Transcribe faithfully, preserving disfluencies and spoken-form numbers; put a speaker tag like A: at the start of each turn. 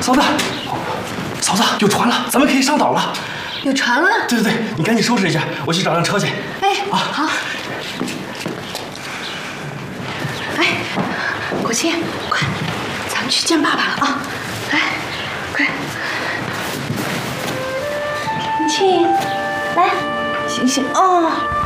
A: 嫂子，嫂子有船了，咱们可以上岛了。
B: 有船了？
A: 对对对，你赶紧收拾一下，我去找辆车去。
B: 哎，
A: 啊，
B: 好。哎，国庆，快，咱们去见爸爸了啊！来，快。国庆，来，醒醒哦。